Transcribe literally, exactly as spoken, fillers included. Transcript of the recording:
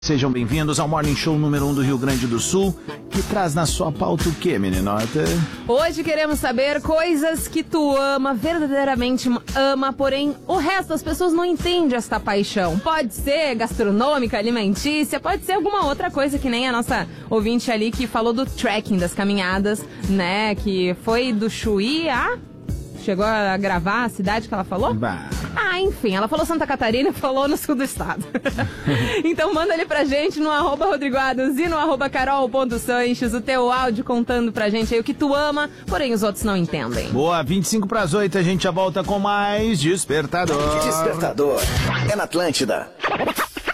Sejam bem-vindos ao Morning Show número um do Rio Grande do Sul, que traz na sua pauta o quê, meninota? Hoje queremos saber coisas que tu ama, verdadeiramente ama, porém o resto das pessoas não entende esta paixão. Pode ser gastronômica, alimentícia, pode ser alguma outra coisa, que nem a nossa ouvinte ali que falou do trekking, das caminhadas, né, que foi do Chuí a... Chegou a gravar a cidade que ela falou? Bah. Ah, enfim, ela falou Santa Catarina e falou no sul do estado. Então manda ali pra gente no arroba Rodrigo Adams e no arroba carol.sanches o teu áudio contando pra gente aí o que tu ama, porém os outros não entendem. Boa, vinte e cinco para as oito, a gente já volta com mais Despertador. Despertador, é na Atlântida.